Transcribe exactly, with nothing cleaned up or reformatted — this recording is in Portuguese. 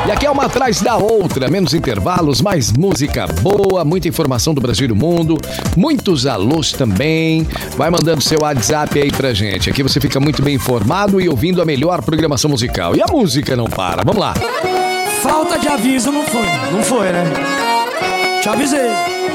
E aqui é uma atrás da outra, menos intervalos, mais música boa, muita informação do Brasil e do mundo, muitos alôs também. Vai mandando seu WhatsApp aí pra gente. Aqui você fica muito bem informado e ouvindo a melhor programação musical. E a música não para, vamos lá. Falta de aviso não foi, não foi, né? Te avisei.